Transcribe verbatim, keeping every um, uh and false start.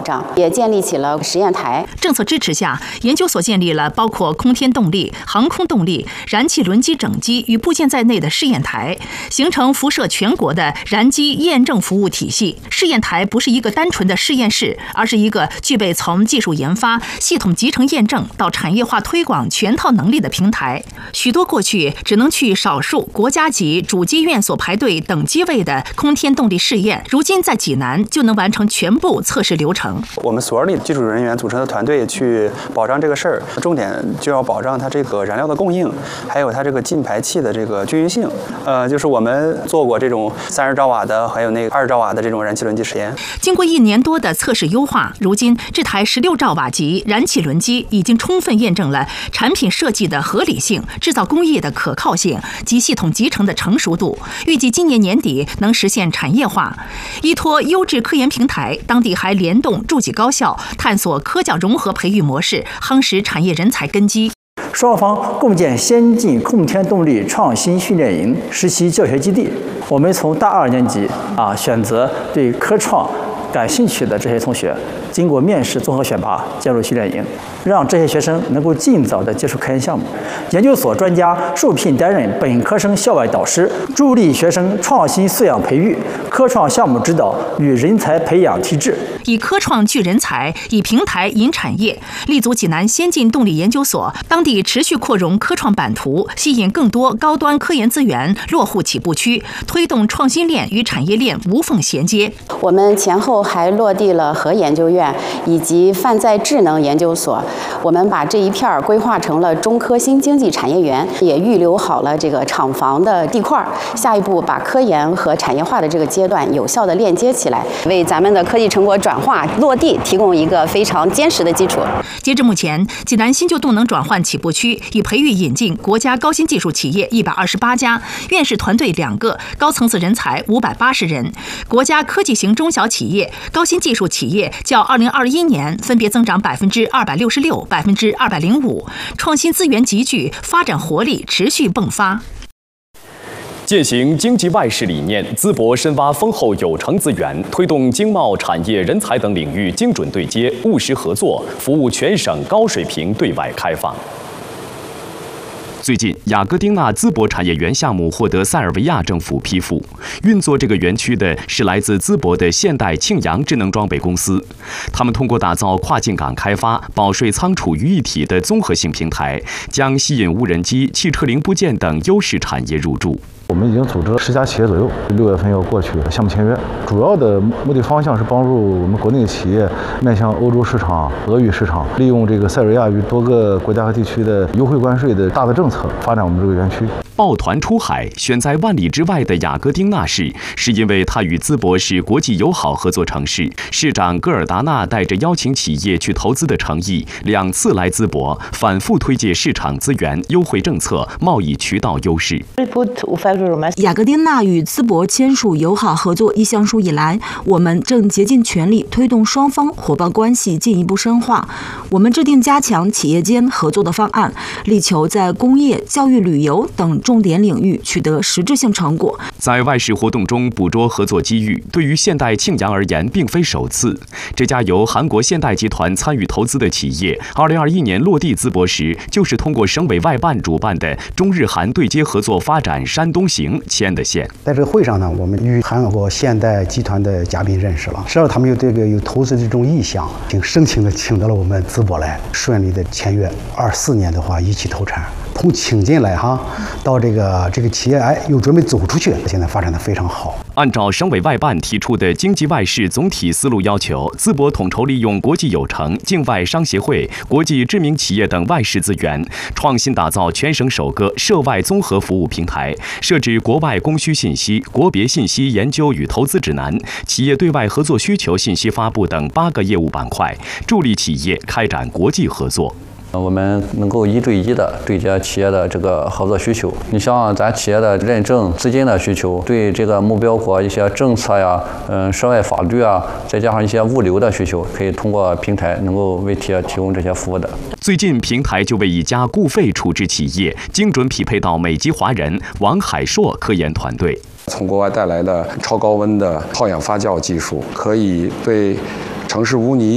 障，也建立起了实验台。 政策支持下，研究所建立了包括空天动力、航空动力、燃气轮机整机与部件在内的试验台，形成辐射全国的燃机验证服务体系。试验台不是一个单纯的实验室，而是一个具备从技术研发、系统集成验证到产业化推广全套能力的平台。许多过去只能去少数国家级主机院所排队等机位的空天动力试验，如今在济南就能完成全部测试流程。 我们所里技术人员组成的团队去保障这个事儿，重点就要保障它这个燃料的供应，还有它这个进排气的这个均匀性。呃，就是我们做过这种三十兆瓦的，还有那个二十兆瓦的这种燃气轮机实验。 经过一年多的测试优化，如今这台十六兆瓦级燃气轮机已经充分验证了产品设计的合理性、制造工艺的可靠性及系统集成的成熟度。预计今年年底能实现产业化。依托优质科研平台，当地还联动诸级高校，探索科教融合培育模式，夯实产业人才根基。 双方共建先进空天动力创新训练营、实习教学基地。我们从大二年级啊选择对科创感兴趣的这些同学，经过面试综合选拔加入训练营，让这些学生能够尽早的接触科研项目。研究所专家受聘担任本科生校外导师，助力学生创新素养培育、科创项目指导与人才培养提质。 以科创聚人才，以平台引产业，立足济南先进动力研究所，当地持续扩容科创版图，吸引更多高端科研资源落户起步区，推动创新链与产业链无缝衔接。 我们前后还落地了核研究院以及泛在智能研究所，我们把这一片儿规划成了中科新经济产业园，也预留好了这个厂房的地块。下一步把科研和产业化的这个阶段有效的链接起来，为咱们的科技成果转化落地提供一个非常坚实的基础。 截至目前，济南新旧动能转换起步区已培育引进国家高新技术企业一百二十八家，院士团队两个，高层次人才五百八十人。国家科技型中小企业、高新技术企业较二零二一年分别增长百分之二百六十六、百分之二百零五，创新资源集聚，发展活力持续迸发。 践行经济外事理念，淄博深挖丰厚有成资源，推动经贸、产业、人才等领域精准对接、务实合作，服务全省高水平对外开放。最近，雅戈丁纳淄博产业园项目获得塞尔维亚政府批复。运作这个园区的是来自淄博的现代庆阳智能装备公司。他们通过打造跨境港开发、保税仓储于一体的综合性平台，将吸引无人机、汽车零部件等优势产业入驻。 我们已经组织了十家企业左右，六月份要过去项目签约。主要的目的方向是帮助我们国内企业面向欧洲市场、俄语市场，利用这个塞尔维亚与多个国家和地区的优惠关税的大的政策，发展我们这个园区。 抱团出海，选在万里之外的雅戈丁纳市，是因为它与淄博是国际友好合作城市。市长戈尔达纳带着邀请企业去投资的诚意，两次来淄博，反复推介市场资源、优惠政策、贸易渠道优势。 雅戈丁纳与淄博签署友好合作意向书以来，我们正竭尽全力推动双方伙伴关系进一步深化。我们制定加强企业间合作的方案，力求在工业、教育、旅游等重点领域取得实质性成果。 在外事活动中捕捉合作机遇，对于现代庆阳而言并非首次。这家由韩国现代集团参与投资的企业，二零二一年落地淄博时，就是通过省委外办主办的中日韩对接合作发展山东行签的线。 在这个会上呢，我们与韩国现代集团的嘉宾认识了，知道他们有这个有投资的这种意向，挺盛情的请到了我们淄博来，顺利的签约。二四年的话一起投产，从请进来哈，到这个这个企业哎又准备走出去，现在发展的非常好。 按照省委外办提出的经济外事总体思路要求，淄博统筹利用国际友城、境外商协会、国际知名企业等外事资源，创新打造全省首个涉外综合服务平台，设置国外供需信息、国别信息研究与投资指南、企业对外合作需求信息发布等八个业务板块，助力企业开展国际合作。 我们能够一对一的对接企业的这个合作需求。你像咱企业的认证、资金的需求，对这个目标国一些政策呀、嗯涉外法律啊，再加上一些物流的需求，可以通过平台能够为企业提供这些服务的。 最近，平台就为一家固废处置企业精准匹配到美籍华人王海硕科研团队。 从国外带来的超高温的泡氧发酵技术，可以对城市污泥